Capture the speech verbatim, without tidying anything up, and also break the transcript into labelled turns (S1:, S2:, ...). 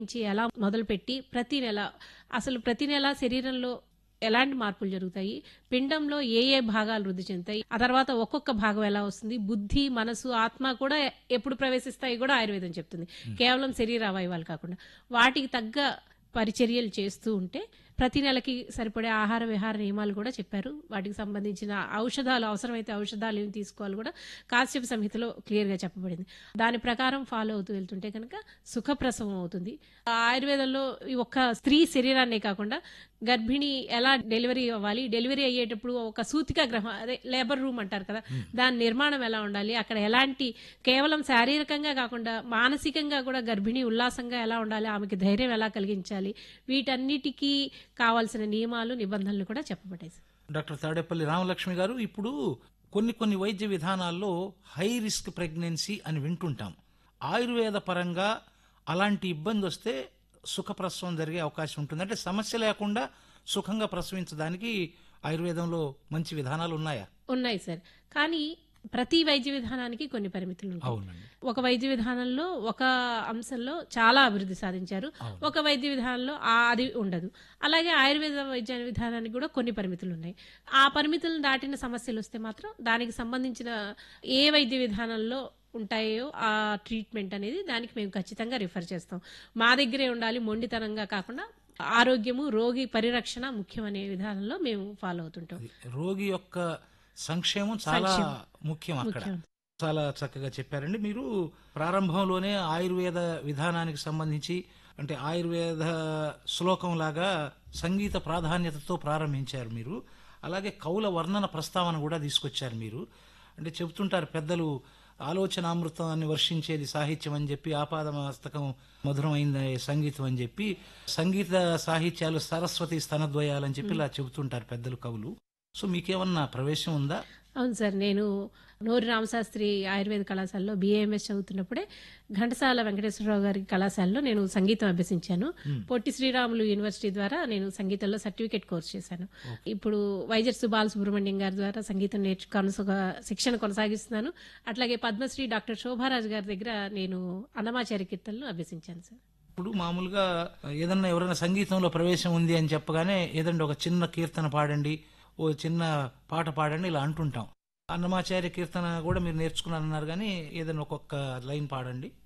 S1: నుంచి ఎలా మొదలుపెట్టి ప్రతి నెల అసలు ప్రతి నెల శరీరంలో ఎలాంటి మార్పులు జరుగుతాయి, పిండంలో ఏ ఏ భాగాలు వృద్ధి చెందుతాయి, ఆ తర్వాత ఒక్కొక్క భాగం ఎలా వస్తుంది, బుద్ధి మనసు ఆత్మ కూడా ఎప్పుడు ప్రవేశిస్తాయి కూడా ఆయుర్వేదం చెప్తుంది. కేవలం శరీర అవయవాలు కాకుండా వాటికి తగ్గ పరిచర్యలు చేస్తూ ఉంటే ప్రతి నెలకి సరిపడే ఆహార విహార నియమాలు కూడా చెప్పారు. వాటికి సంబంధించిన ఔషధాలు అవసరమైతే ఔషధాలు ఏమి తీసుకోవాలి కూడా కాశ్యప సంహితలో క్లియర్గా చెప్పబడింది. దాని ప్రకారం ఫాలో అవుతూ వెళ్తుంటే కనుక సుఖప్రసవం అవుతుంది. ఆయుర్వేదంలో ఈ ఒక్క స్త్రీ శరీరాన్నే కాకుండా గర్భిణి ఎలా డెలివరీ అవ్వాలి, డెలివరీ అయ్యేటప్పుడు ఒక సూతిక గ్రహం అదే లేబర్ రూమ్ అంటారు కదా, దాని నిర్మాణం ఎలా ఉండాలి, అక్కడ ఎలాంటి కేవలం శారీరకంగా కాకుండా మానసికంగా కూడా గర్భిణి ఉల్లాసంగా ఎలా ఉండాలి, ఆమెకి ధైర్యం ఎలా కలిగించాలి, వీటన్నిటికీ కావాల్సిన నియమాలు నిబంధనలు కూడా చెప్పబడ్డాయి.
S2: డాక్టర్ తాడేపల్లి రామలక్ష్మి గారు, ఇప్పుడు కొన్ని కొన్ని వైద్య విధానాల్లో హై రిస్క్ ప్రెగ్నెన్సీ అని వింటుంటాం. ఆయుర్వేద పరంగా అలాంటి ఇబ్బంది వస్తే సుఖప్రసవం జరిగే అవకాశం ఉంటుంది. అంటే సమస్య లేకుండా సుఖంగా ప్రసవించడానికి ఆయుర్వేదంలో మంచి విధానాలు ఉన్నాయా? ఉన్నాయి
S1: సార్, కానీ ప్రతి వైద్య విధానానికి కొన్ని పరిమితులు ఉంటాయి.
S2: అవునండి.
S1: ఒక వైద్య విధానంలో ఒక అంశంలో చాలా అభివృద్ధి సాధించారు, ఒక వైద్య విధానంలో ఆ అది ఉండదు. అలాగే ఆయుర్వేద వైద్య విధానానికి కూడా కొన్ని పరిమితులు ఉన్నాయి. ఆ పరిమితులను దాటిన సమస్యలు వస్తే మాత్రం దానికి సంబంధించిన ఏ వైద్య విధానంలో ఉంటాయో ఆ ట్రీట్మెంట్ అనేది దానికి మేము ఖచ్చితంగా రిఫర్ చేస్తాం. మా దగ్గరే ఉండాలి మొండితనంగా కాకుండా ఆరోగ్యము రోగి పరిరక్షణ ముఖ్యమనే విధానంలో మేము ఫాలో అవుతుంటాం.
S2: రోగి యొక్క సంక్షేమం చాలా ముఖ్యం అక్కడ. చాలా చక్కగా చెప్పారండి. మీరు ప్రారంభంలోనే ఆయుర్వేద విధానానికి సంబంధించి అంటే ఆయుర్వేద శ్లోకం లాగా సంగీత ప్రాధాన్యతతో ప్రారంభించారు మీరు. అలాగే కౌల వర్ణన ప్రస్తావన కూడా తీసుకొచ్చారు మీరు. అంటే చెబుతుంటారు పెద్దలు, ఆలోచనామృతాన్ని వర్షించేది సాహిత్యం అని చెప్పి, ఆపాద మస్తకం మధురమైంది సంగీతం అని చెప్పి, సంగీత సాహిత్యాలు సరస్వతి స్తనద్వయాలని చెప్పి ఇలా చెబుతుంటారు పెద్దలు కవులు. సో మీకేమన్నా ప్రవేశం ఉందా?
S1: అవును సార్, నేను నూరి రామశాస్త్రి ఆయుర్వేద కళాశాలలో బిఏఎంఎస్ చదువుతున్నప్పుడే ఘంటసాల వెంకటేశ్వరరావు గారి కళాశాలలో నేను సంగీతం అభ్యసించాను. పొట్టి శ్రీరాములు యూనివర్సిటీ ద్వారా నేను సంగీతంలో సర్టిఫికేట్ కోర్స్ చేశాను. ఇప్పుడు వైజర్సు బాలసుబ్రహ్మణ్యం గారి ద్వారా సంగీతం నేర్చు కొనసాగ శిక్షణ కొనసాగిస్తున్నాను. అట్లాగే పద్మశ్రీ డాక్టర్ శోభారాజు గారి దగ్గర నేను అన్నమాచార్య కీర్తనలు అభ్యసించాను సార్.
S2: ఇప్పుడు మామూలుగా ఏదన్నా ఎవరైనా సంగీతంలో ప్రవేశం ఉంది అని చెప్పగానే ఏదండి ఒక చిన్న కీర్తన పాడండి, ఓ చిన్న పాట పాడండి ఇలా అంటుంటాం. అన్నమాచార్య కీర్తన కూడా మీరు నేర్చుకున్నారన్నారు, కానీ ఏదైనా ఒక్కొక్క లైన్ పాడండి.